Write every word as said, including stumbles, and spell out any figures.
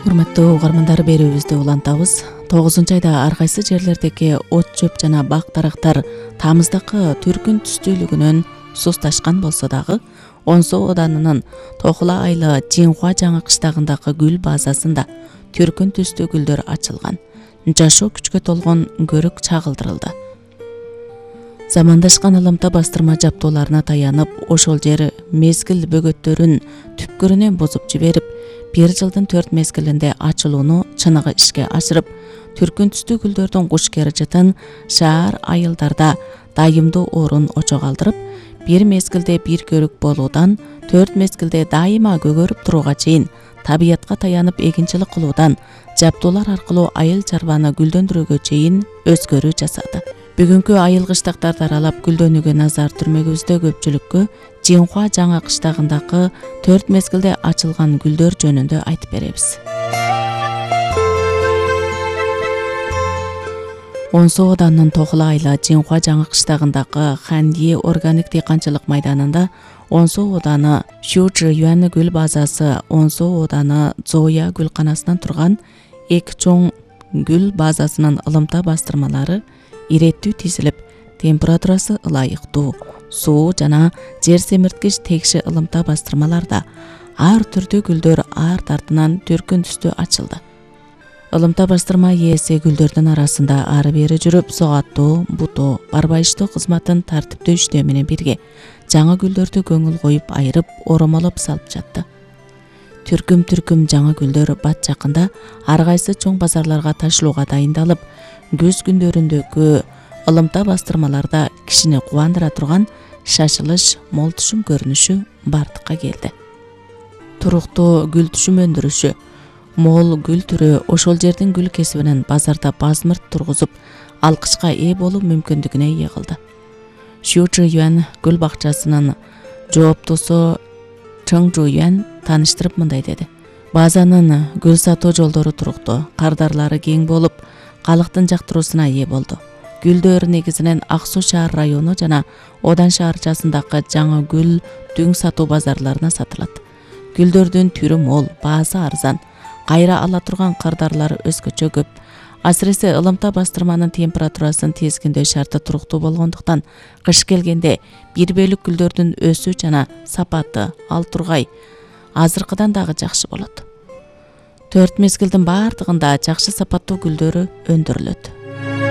Урматтуу угармандар, берүүбүздү улантабыз. тогузунчу айда ар кайсы жерлердеги от чөп жана бак дарактар тамыздакы түркүн түстүүлүгүнөн сусташкан болсо дагы, Онсу оданынын Тохула айлы Жинхуа жаңы кыштагындагы гүл базасында түркүн түстүү гүлдөр ачылган. Жашоо күчкө толгон көрүк чагылдырылды. Замандашкан ылымта бастырма жаптооларына таянып, ошол жер мезгил бөгөттөрүн түпкүрүнөн бузуп жиберип, бир жылдын төрт мезгилинде ачылууну чыныгы ишке ашырып, түркүн түстүү гүлдөрдүн куш кережетін шаар айылдарда дайымдуу орун очок алдырып, бир мезгилде бир көрүк болуудан төрт мезгилде дайыма көгөрүп турууга чейин табиятка таянып эгинчилик кылуудан жаптоолар аркылуу айыл чарбаны гүлдөндүрүүгө чейин өзгөрүү жасады. Бүгүнкү айыл кыштактарды аралап гүлдөнүүгө назар түрмөгүбүздө көпчүлүккө Жинхуа жаңы кыштагындагы төрт мезгилде ачылган гүлдөр жөнүндө айтып беребиз. Онсу оданынын Тохула айлы Жинхуа жаңы кыштагындагы Ханьи органик дыйканчылык майданында Онсу оданы Шужы Юань гүл базасы, Онсу оданы Зоя гүлканасынан турган эки чоң гүл базасынын ылымта бастырмалары иреттүү тизилип, температурасы ылайыктуу, суу жана жер семирткич текши ылымта бастырмаларда ар түрдүү гүлдөр арт артынан түркүн түстүү ачылды. Ылымта бастырма ээси гүлдөрдүн арасында ары бери жүрүп, согаттоо, бутоо, барбайыштоо кызматын тартиптүү иштөө менен бирге жаңы гүлдөрдү көңүл коюп айырып, оромолоп салып жатты. Түркүм-түркүм жаңы гүлдөр бат жакында ар кайсы чоң базарларга ташылууга дайындалып, күз күндөрүндөгү ылымта бастырмаларда кишини кубандыра турган шашылыш, мол түшүм көрүнүшү бардыкка келди. Туруктуу гүл түшүм өндүрүшү, мол гүл түрү ошол жердин гүл кесибинин базарда базмырт тургузуп, алкычка ээ болуу мүмкүндүгүнө ээ кылды. Шужы Юань гүл бакчасынын жооптусу Чың Жу Юань тааныштырып мындай деди: базанын гүл сатуу жолдору туруктуу, кардарлары кең болуп, калктын жактыруусуна ээ болду. Гүлдөр негизинен Ак Суу шаар району жана Одан шаарчасындагы жаңы гүл дүң сатуу базарларына сатылат. Гүлдөрдүн түрү мол, баасы арзан, кайра ала турган кардарлары өзгөчө көп. Асыресе ылымта бастырманын температурасын тезгиндөө шарты туруктуу болгондуктан, кыш келгенде бир бөлүк гүлдөрдүн өсүү жана сапаты ал тургай азыркыдан дагы жакшы болот. Төрт мезгилдин бардыгында жакшы сапаттуу гүлдөрү өндүрүлөт.